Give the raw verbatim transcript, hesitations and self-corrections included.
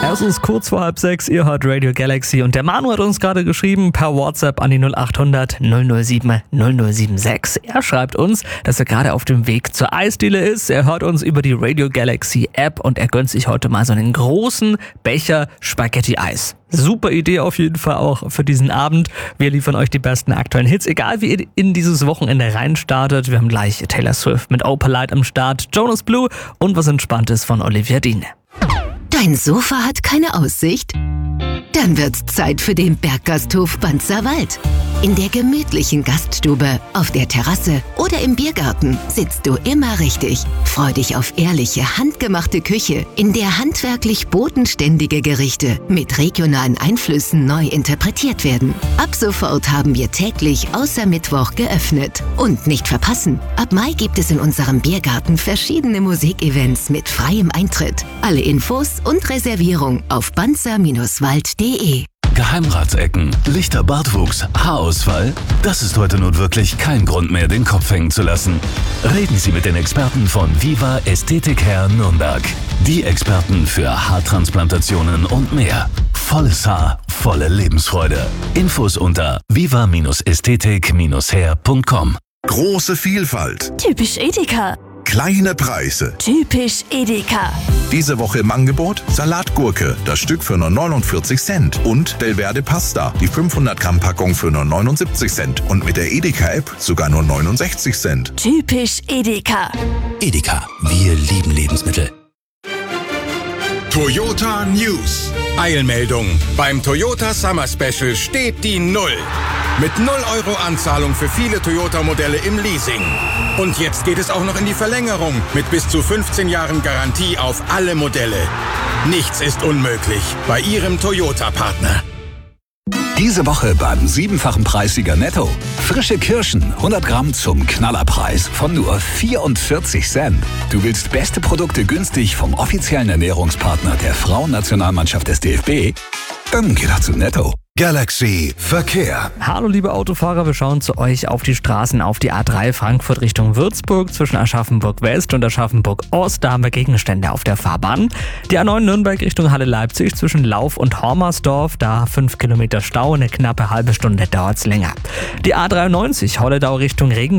Es ist kurz vor halb sechs, ihr hört Radio Galaxy und der Manu hat uns gerade geschrieben per WhatsApp an die null acht hundert null null sieben null null sieben sechs. Er schreibt uns, dass er gerade auf dem Weg zur Eisdiele ist. Er hört uns über die Radio Galaxy App und er gönnt sich heute mal so einen großen Becher Spaghetti-Eis. Super Idee auf jeden Fall auch für diesen Abend. Wir liefern euch die besten aktuellen Hits, egal wie ihr in dieses Wochenende reinstartet. Wir haben gleich Taylor Swift mit Opalite am Start, Jonas Blue und was Entspanntes von Olivia Dean. Dein Sofa hat keine Aussicht? Dann wird's Zeit für den Berggasthof Banzerwald. In der gemütlichen Gaststube, auf der Terrasse oder im Biergarten sitzt du immer richtig. Freu dich auf ehrliche, handgemachte Küche, in der handwerklich bodenständige Gerichte mit regionalen Einflüssen neu interpretiert werden. Ab sofort haben wir täglich außer Mittwoch geöffnet. Und nicht verpassen, ab Mai gibt es in unserem Biergarten verschiedene Musikevents mit freiem Eintritt. Alle Infos und Reservierung auf banzer Bindestrich wald punkt de. Geheimratsecken, lichter Bartwuchs, Haarausfall? Das ist heute nun wirklich kein Grund mehr, den Kopf hängen zu lassen. Reden Sie mit den Experten von Viva Ästhetik Hair Nürnberg. Die Experten für Haartransplantationen und mehr. Volles Haar, volle Lebensfreude. Infos unter viva Ästhetik hair punkt com. Große Vielfalt. Typisch Edeka. Kleine Preise. Typisch Edeka. Diese Woche im Angebot Salatgurke, das Stück für nur neunundvierzig Cent. Und Delverde Pasta, die fünfhundert Gramm Packung für nur neunundsiebzig Cent. Und mit der Edeka-App sogar nur neunundsechzig Cent. Typisch Edeka. Edeka, wir lieben Lebensmittel. Toyota News. Eilmeldung. Beim Toyota Summer Special steht die Null. Mit null Euro Anzahlung für viele Toyota-Modelle im Leasing. Und jetzt geht es auch noch in die Verlängerung mit bis zu fünfzehn Jahren Garantie auf alle Modelle. Nichts ist unmöglich bei Ihrem Toyota-Partner. Diese Woche beim siebenfachen Preissieger Netto. Frische Kirschen, hundert Gramm zum Knallerpreis von nur vierundvierzig Cent. Du willst beste Produkte günstig vom offiziellen Ernährungspartner der Frauennationalmannschaft des D F B? Dann geh doch zu Netto. Galaxy Verkehr. Hallo liebe Autofahrer, wir schauen zu euch auf die Straßen, auf die A drei Frankfurt Richtung Würzburg zwischen Aschaffenburg West und Aschaffenburg Ost. Da haben wir Gegenstände auf der Fahrbahn. Die A neun Nürnberg Richtung Halle Leipzig zwischen Lauf und Hormersdorf, da fünf Kilometer Stau, eine knappe halbe Stunde dauert's länger. Die A dreiundneunzig Holledau Richtung Regensburg